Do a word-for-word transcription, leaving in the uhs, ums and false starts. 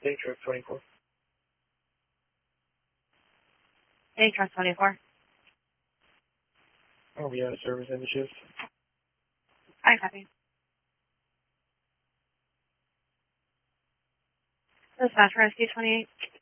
Day truck twenty-four. Day truck twenty-four. I'll be out of service in the shift. I copy. Dispatch rescue twenty-eight.